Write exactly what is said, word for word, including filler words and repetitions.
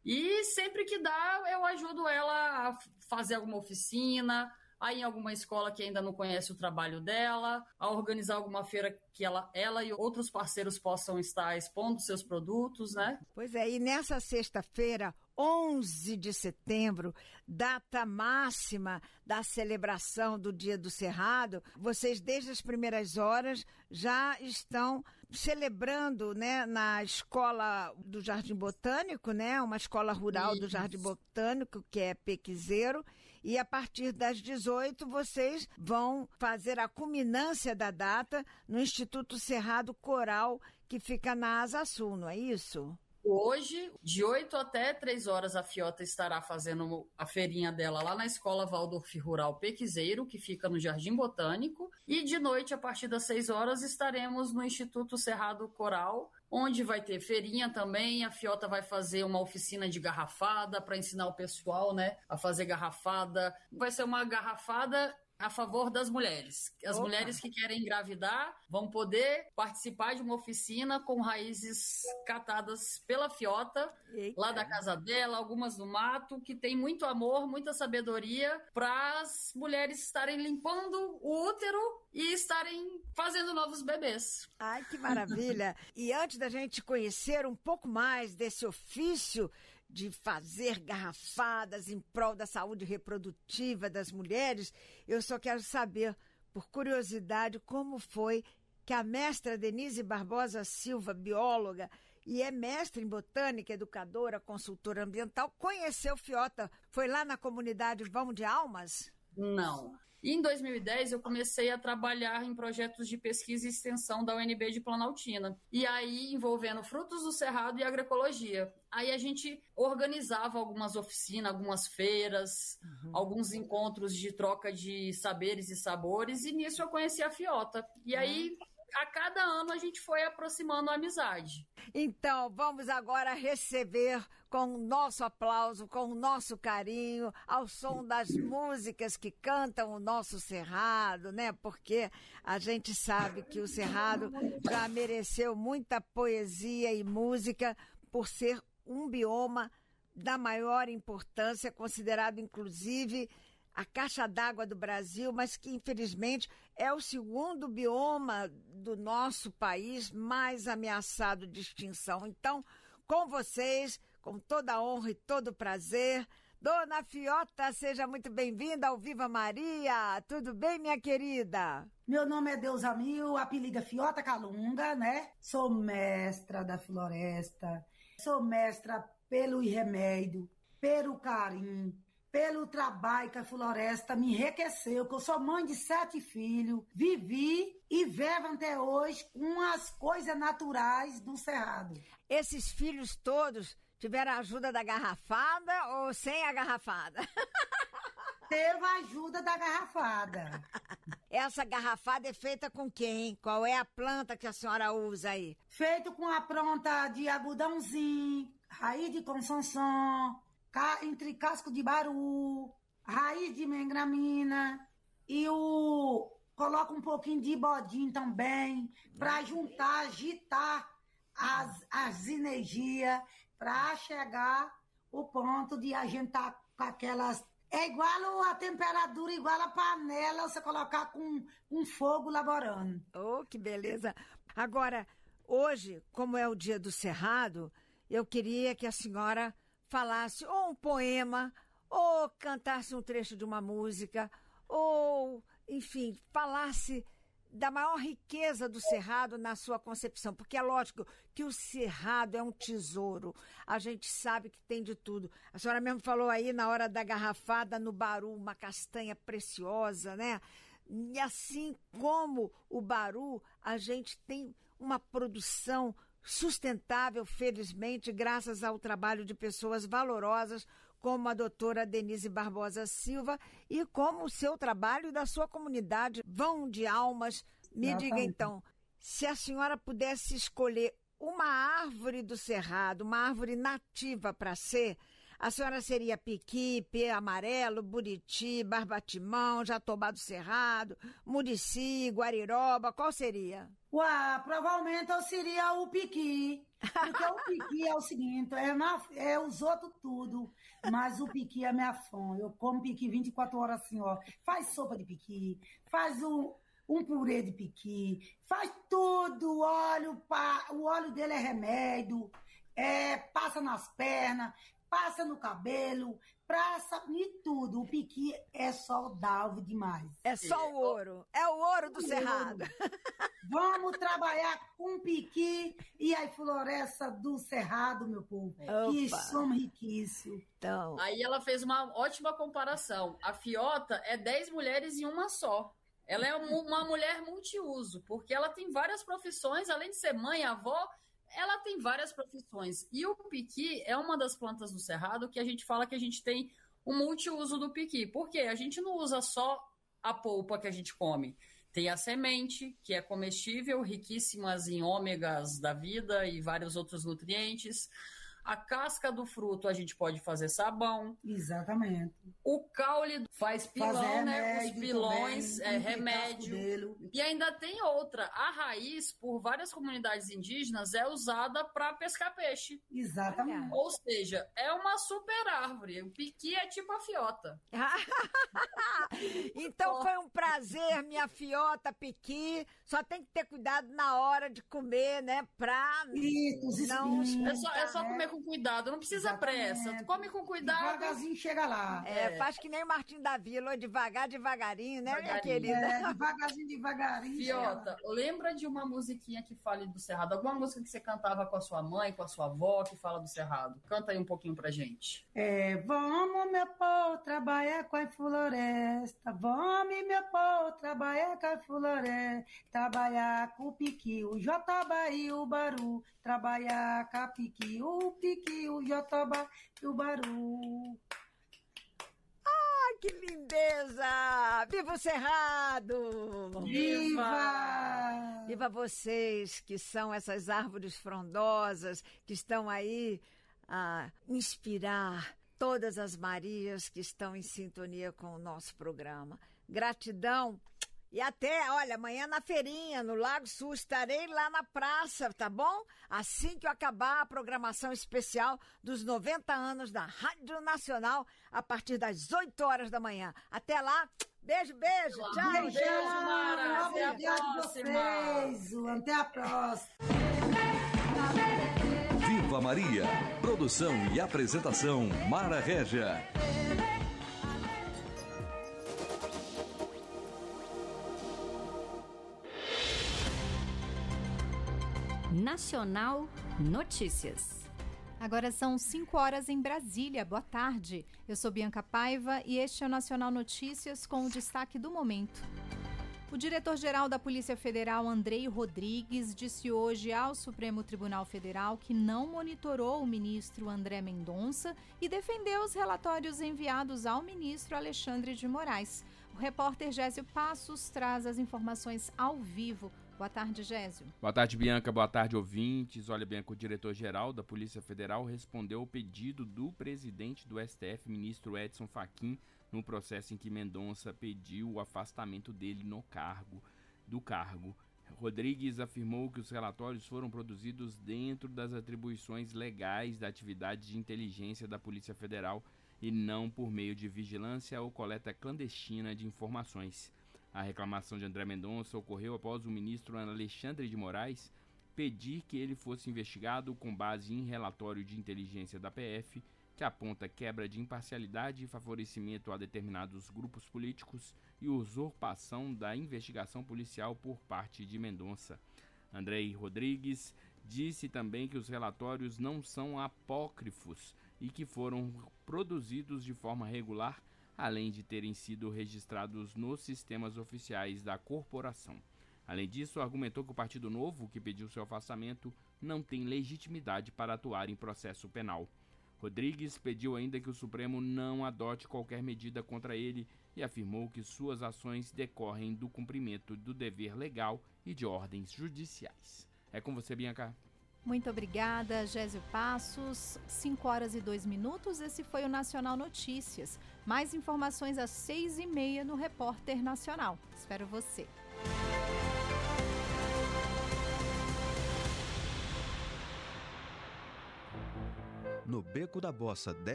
E sempre que dá, eu ajudo ela a fazer alguma oficina, aí em alguma escola que ainda não conhece o trabalho dela, a organizar alguma feira que ela, ela e outros parceiros possam estar expondo seus produtos, né? Pois é, e nessa sexta-feira, onze de setembro, data máxima da celebração do Dia do Cerrado, vocês desde as primeiras horas já estão celebrando, né, na escola do Jardim Botânico, né, uma escola rural Isso. do Jardim Botânico, que é Pequizeiro, e a partir das dezoito vocês vão fazer a culminância da data no Instituto Cerrado Coral, que fica na Asa Sul, não é isso? Hoje, de oito até três horas, a Fiota estará fazendo a feirinha dela lá na Escola Waldorf Rural Pequizeiro, que fica no Jardim Botânico. E de noite, a partir das seis horas, estaremos no Instituto Cerrado Coral, onde vai ter feirinha também. A Fiota vai fazer uma oficina de garrafada para ensinar o pessoal, né, a fazer garrafada. Vai ser uma garrafada a favor das mulheres. As Opa. mulheres que querem engravidar vão poder participar de uma oficina com raízes catadas pela Fiota, Eita. lá da casa dela, algumas do mato, que tem muito amor, muita sabedoria, para as mulheres estarem limpando o útero e estarem fazendo novos bebês. Ai, que maravilha! E antes da gente conhecer um pouco mais desse ofício de fazer garrafadas em prol da saúde reprodutiva das mulheres, eu só quero saber, por curiosidade, como foi que a mestra Denise Barbosa Silva, bióloga, e é mestre em botânica, educadora, consultora ambiental, conheceu Fiota. Foi lá na comunidade Vão de Almas? Não. E em dois mil e dez eu comecei a trabalhar em projetos de pesquisa e extensão da U N B de Planaltina. E aí envolvendo frutos do cerrado e agroecologia. Aí a gente organizava algumas oficinas, algumas feiras, uhum. alguns encontros de troca de saberes e sabores. E nisso eu conheci a Fiota. E aí, a cada ano a gente foi aproximando a amizade. Então, vamos agora receber com o nosso aplauso, com o nosso carinho, ao som das músicas que cantam o nosso Cerrado, né? Porque a gente sabe que o Cerrado já mereceu muita poesia e música por ser um bioma da maior importância, considerado inclusive a caixa d'água do Brasil, mas que infelizmente é o segundo bioma do nosso país mais ameaçado de extinção. Então, com vocês, com toda a honra e todo o prazer, Dona Fiota, seja muito bem-vinda ao Viva Maria. Tudo bem, minha querida? Meu nome é Deusa Mil, apelido é Fiota Calunga, né? Sou mestra da floresta, sou mestra pelo remédio, pelo carinho, pelo trabalho que a floresta me enriqueceu, que eu sou mãe de sete filhos, vivi e vivo até hoje com as coisas naturais do Cerrado. Esses filhos todos tiveram a ajuda da garrafada ou sem a garrafada? Teve a ajuda da garrafada. Essa garrafada é feita com quem? Qual é a planta que a senhora usa aí? Feito com a planta de algodãozinho, raiz de consanção, entre casco de baru, raiz de mengramina e o coloca um pouquinho de bodinho também para juntar, agitar as, as energias para chegar o ponto de a gente tá com aquelas... É igual a temperatura, igual a panela, você colocar com um fogo laborando. Oh, que beleza! Agora, hoje, como é o Dia do Cerrado, eu queria que a senhora falasse ou um poema, ou cantasse um trecho de uma música, ou, enfim, falasse da maior riqueza do Cerrado na sua concepção, porque é lógico que o Cerrado é um tesouro, a gente sabe que tem de tudo. A senhora mesmo falou aí na hora da garrafada no baru, uma castanha preciosa, né? E assim como o baru, a gente tem uma produção sustentável, felizmente, graças ao trabalho de pessoas valorosas como a doutora Denise Barbosa Silva e como o seu trabalho e da sua comunidade Vão de Almas. Me Exatamente. Diga então, se a senhora pudesse escolher uma árvore do Cerrado, uma árvore nativa para ser A senhora seria Piqui, Pê Amarelo, Buriti, Barbatimão, Jatobá do Cerrado, Murici, Guariroba, qual seria? Ué, provavelmente eu seria o Piqui. Porque o Piqui é o seguinte, é, na, é os outros tudo, mas o Piqui é minha fã. Eu como Piqui vinte e quatro horas assim, ó. Faz sopa de Piqui, faz um, um purê de Piqui, faz tudo, óleo, pá, o óleo dele é remédio, é, passa nas pernas, passa no cabelo, praça e tudo. O Piqui é saudável demais. É só o ouro, é o ouro do Cerrado. Vamos trabalhar com Piqui e a floresta do Cerrado, meu povo. Opa. Que somos riquíssimos. Então, Aí ela fez uma ótima comparação. A Fiota é dez mulheres em uma só. Ela é um- uma mulher multiuso, porque ela tem várias profissões, além de ser mãe, avó, ela tem várias profissões. E o piqui é uma das plantas do Cerrado que a gente fala que a gente tem o multiuso do piqui. Por quê? A gente não usa só a polpa que a gente come. Tem a semente, que é comestível, riquíssimas em ômegas da vida e vários outros nutrientes. A casca do fruto a gente pode fazer sabão. Exatamente. O caule faz pilão, Fazer né? Os remédio pilões, também, é um remédio. dele. E ainda tem outra. A raiz, por várias comunidades indígenas, é usada para pescar peixe. Exatamente. Ou seja, é uma super árvore. O piqui é tipo a fiota. então foi um prazer, minha Fiota Piqui. Só tem que ter cuidado na hora de comer, né? Pra Isso, os não... espinhos. É só, é só né? comer com cuidado, não precisa Exatamente. pressa. Come com cuidado. Devagarzinho chega lá. É, faz que nem o Martim da Vila, ou devagar, devagarinho, né, minha Devagarinho. querida? É, devagarzinho, devagarinho. chega lá. Fiota, lembra de uma musiquinha que fale do Cerrado? Alguma música que você cantava com a sua mãe, com a sua avó, que fala do Cerrado? Canta aí um pouquinho pra gente. É, vamos, meu povo, trabalhar com a floresta. Vamos, meu povo, trabalhar com a floresta. Trabalhar com o piqui, o jatobá e o baru. Trabalhar com a piqui, o piqui, o jatobá e o baru. Ai, que lindeza! Viva o Cerrado! Viva! Viva vocês, que são essas árvores frondosas, que estão aí a inspirar todas as Marias que estão em sintonia com o nosso programa. Gratidão e até, olha, amanhã na feirinha, no Lago Sul, estarei lá na praça, tá bom? Assim que eu acabar a programação especial dos noventa anos da Rádio Nacional, a partir das oito horas da manhã. Até lá, beijo, beijo, tchau, Beijo, Mara. Até a Obrigado próxima. vocês. Até a próxima. Viva Maria. Produção e apresentação Mara Régia. Nacional Notícias. Agora são cinco horas em Brasília. Boa tarde. Eu sou Bianca Paiva e este é o Nacional Notícias com o destaque do momento. O diretor-geral da Polícia Federal, Andrei Rodrigues, disse hoje ao Supremo Tribunal Federal que não monitorou o ministro André Mendonça e defendeu os relatórios enviados ao ministro Alexandre de Moraes. O repórter Gésio Passos traz as informações ao vivo. Boa tarde, Gésio. Boa tarde, Bianca. Boa tarde, ouvintes. Olha, Bianca, o diretor-geral da Polícia Federal respondeu ao pedido do presidente do S T F, ministro Edson Fachin, no processo em que Mendonça pediu o afastamento dele no cargo, do cargo. Rodrigues afirmou que os relatórios foram produzidos dentro das atribuições legais da atividade de inteligência da Polícia Federal e não por meio de vigilância ou coleta clandestina de informações. A reclamação de André Mendonça ocorreu após o ministro Alexandre de Moraes pedir que ele fosse investigado com base em relatório de inteligência da P F, que aponta quebra de imparcialidade e favorecimento a determinados grupos políticos e usurpação da investigação policial por parte de Mendonça. Andrei Rodrigues disse também que os relatórios não são apócrifos e que foram produzidos de forma regular, além de terem sido registrados nos sistemas oficiais da corporação. Além disso, argumentou que o Partido Novo, que pediu seu afastamento, não tem legitimidade para atuar em processo penal. Rodrigues pediu ainda que o Supremo não adote qualquer medida contra ele e afirmou que suas ações decorrem do cumprimento do dever legal e de ordens judiciais. É com você, Bianca. Muito obrigada, Gésio Passos. cinco horas e dois minutos. Esse foi o Nacional Notícias. Mais informações às seis e meia no Repórter Nacional. Espero você. No Beco da Bossa